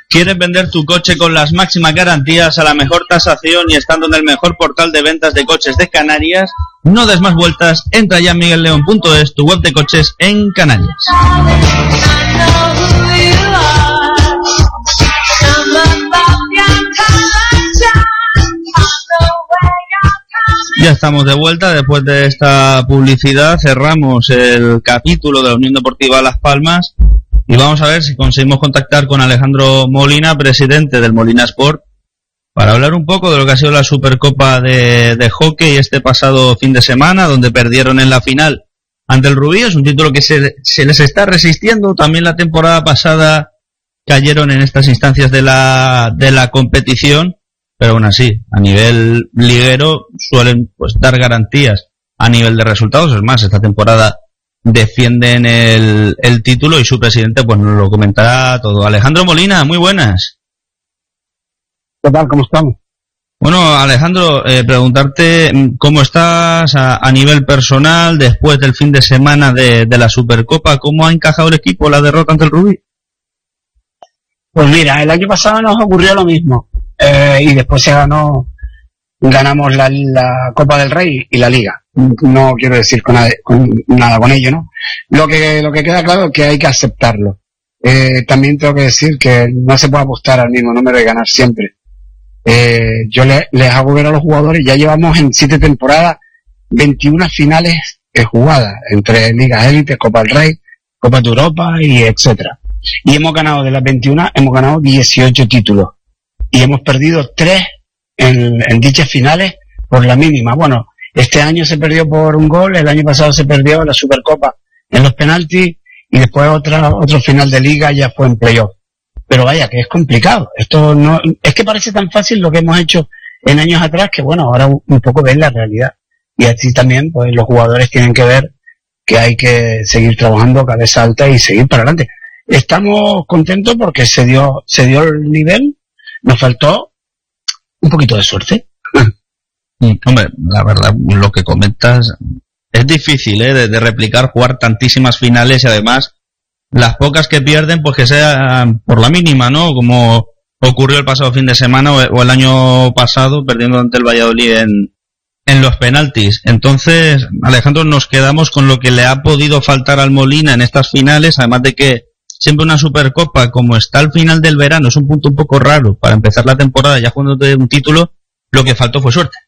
¿Quieres vender tu coche con las máximas garantías a la mejor tasación y estando en el mejor portal de ventas de coches de Canarias? No des más vueltas, entra ya en miguelleón.es, tu web de coches en Canarias. Ya estamos de vuelta después de esta publicidad. Cerramos el capítulo de la Unión Deportiva Las Palmas y vamos a ver si conseguimos contactar con Alejandro Molina, presidente del Molina Sport, para hablar un poco de lo que ha sido la Supercopa de hockey este pasado fin de semana, donde perdieron en la final ante el Rubí. Es un título que se les está resistiendo. También la temporada pasada cayeron en estas instancias de la competición, pero aún así, a nivel liguero suelen pues dar garantías a nivel de resultados. Es más, esta temporada defienden el título y su presidente pues nos lo comentará todo. Alejandro Molina, muy buenas. ¿Qué tal? ¿Cómo estamos? Bueno, Alejandro, preguntarte cómo estás a nivel personal después del fin de semana de la Supercopa. ¿Cómo ha encajado el equipo la derrota ante el Rubí? Pues mira, el año pasado nos ocurrió lo mismo. Y después ganamos la Copa del Rey y la Liga. No quiero decir nada con ello, ¿no? Lo que queda claro es que hay que aceptarlo. También tengo que decir que no se puede apostar al mismo número y ganar siempre. Yo les hago ver a los jugadores, ya llevamos en 7 temporadas 21 finales jugadas entre Ligas Élite, Copa del Rey, Copa de Europa y etcétera. Y hemos ganado de las 21, hemos ganado 18 títulos. Y hemos perdido 3 en dichas finales por la mínima. Bueno, este año se perdió por un gol, el año pasado se perdió la Supercopa en los penaltis y después otro final de liga ya fue en playoff. Pero vaya, que es complicado. Esto no es que parece tan fácil lo que hemos hecho en años atrás que bueno, ahora un poco ves la realidad. Y así también pues los jugadores tienen que ver que hay que seguir trabajando cabeza alta y seguir para adelante. Estamos contentos porque se dio el nivel. Nos faltó un poquito de suerte. Hombre, la verdad, lo que comentas es difícil, de replicar, jugar tantísimas finales y además las pocas que pierden, pues que sean por la mínima, ¿no? Como ocurrió el pasado fin de semana o el año pasado, perdiendo ante el Valladolid en los penaltis. Entonces, Alejandro, nos quedamos con lo que le ha podido faltar al Molina en estas finales, además de que siempre una Supercopa, como está al final del verano, es un punto un poco raro para empezar la temporada ya jugando de un título. Lo que faltó fue suerte.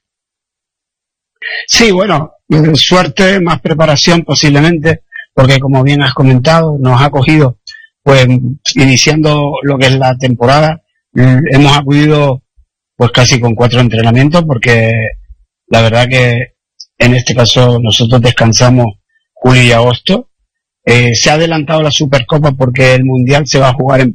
Sí, bueno, suerte, más preparación posiblemente, porque como bien has comentado, nos ha cogido, pues, iniciando lo que es la temporada, hemos acudido, pues, casi con 4 entrenamientos, porque la verdad que en este caso nosotros descansamos julio y agosto. Se ha adelantado la Supercopa porque el Mundial se va a jugar en